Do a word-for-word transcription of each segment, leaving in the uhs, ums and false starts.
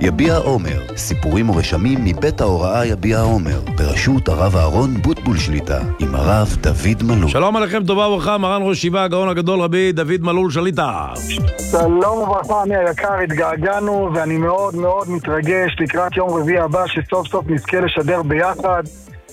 יביע עומר, סיפורים ורשמים מבית ההוראה יביע עומר, בראשות הרב אהרון בוטבול שליטה, עם הרב דוד מלול. שלום עליכם, טובה וברכה, מרן ראש ישיבה הגאון הגדול רבי דוד מלול שליטה. שלום וברכה, אני היקר, התגעגענו ואני מאוד מאוד מתרגש לקראת יום רביעי הבא שסוף סוף נזכה לשדר ביחד.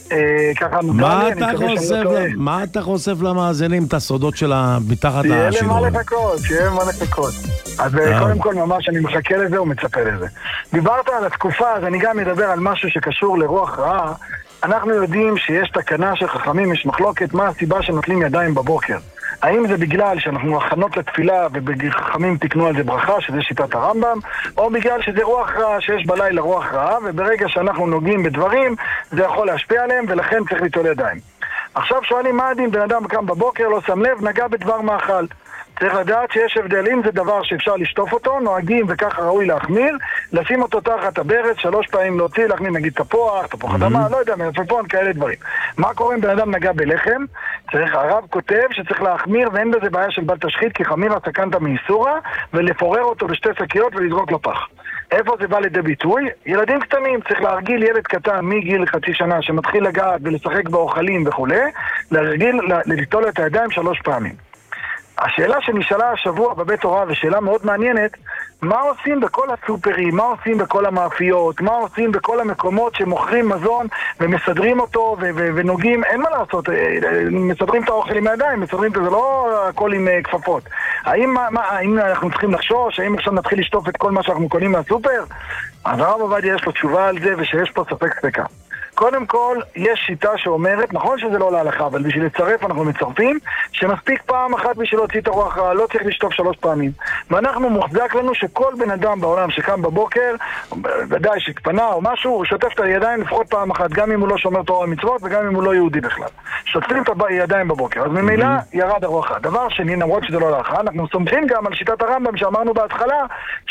מה אתה חושף למאזינים את הסודות שלה מתחת השידור? שיהיה למה לחכות, שיהיה למה לחכות. אז קודם כל ממש אני מחכה לזה ומצפה לזה. דיברת על התקופה, אז אני גם מדבר על משהו שקשור לרוח רעה. אנחנו יודעים שיש תקנה של חכמים, יש מחלוקת מה הסיבה שנוטלים ידיים בבוקר. האם זה בגלל שאנחנו הכנות לתפילה ובחכמים תקנו על זה ברכה, שזה שיטת הרמב"ם, או בגלל שזה רוח רעה, שיש בלילה רוח רעה, וברגע שאנחנו נוגעים בדברים זה יכול להשפיע עליהם, ולכן צריך ליטול ידיים. עכשיו שואלים מה הדין, בן אדם קם בבוקר, לא שם לב, נגע בדבר מאכל. צריך לדעת שיש הבדלים, זה דבר שאפשר לשטוף אותו, נוהגים וככה ראוי להחמיר, לשים אותו תחת הברז, שלוש פעמים להוציא, להחמיר נגיד תפוח, תפוח אדמה, לא יודע, מלפפון, כאלה דברים. מה קורה אם בן אדם נגע בלחם? צריך, הרב כותב שצריך להחמיר, ואין בזה בעיה של בל תשחית, כי חמיר הסכנת מאיסורה, ולפורר אותו בשתי שקיות ולזרוק לפח. איפה זה בא לידי ביטוי? ילדים קטנים, צריך להרגיל ילד קטן מגיל חצי שנה שמתחיל לגעת ולשחק באוכלים וכו', להרגיל ליטול את הידיים שלוש פעמים. השאלה שנשאלה השבוע בבית הוראה, ושאלה מאוד מעניינת, מה עושים בכל הסופרים, מה עושים בכל המאפיות, מה עושים בכל המקומות שמוכרים מזון ומסדרים אותו ו- ו- ונוגעים, אין מה לעשות, מסדרים את האוכל עם הידיים, מסדרים את זה, לא הכל עם כפפות. האם, מה, האם אנחנו צריכים לחשוש, האם עכשיו נתחיל לשטוף את כל מה שאנחנו קונים מהסופר? אז הרב עובדיה יש לו תשובה על זה ושיש פה ספק ספקה. קודם כל, יש שיטה שאומרת, נכון שזה לא להלכה, אבל בשביל לצרף אנחנו מצרפים, שמספיק פעם אחת בשביל להוציא את הרוח רעה, לא צריך לשטוף שלוש פעמים. ואנחנו מוחזק לנו שכל בן אדם בעולם שקם בבוקר, ודאי שפנה או משהו, הוא שוטף את הידיים לפחות פעם אחת, גם אם הוא לא שומר תורה ומצוות וגם אם הוא לא יהודי בכלל. שוטפים את הידיים בבוקר, אז ממילא ירד הרוח רעה. דבר שני, למרות שזה לא להלכה, אנחנו סומכים גם על שיטת הרמב"ם שאמרנו בהתחלה,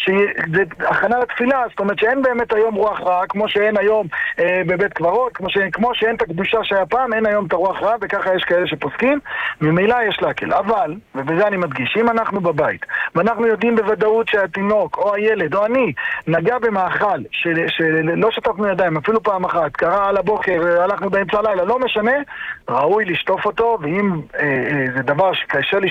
שזה הכנה לתפילה, זאת אומרת שאין באמת היום רוח רעה, כמו שאין היום אה, בבית קברות, כמו, ש... כמו שאין את הקדושה שהיה פעם, אין היום את הרוח רעה, וככה יש כאלה שפוסקים, ממילא יש להקל. אבל, ובזה אני מדגיש, אם אנחנו בבית, ואנחנו יודעים בוודאות שהתינוק, או הילד, או אני, נגע במאכל, של... שלא שטפנו ידיים, אפילו פעם אחת, קרה על הבוקר, הלכנו באמצע הלילה, לא משנה, ראוי לשטוף אותו, ואם אה, אה, זה דבר שקשה לי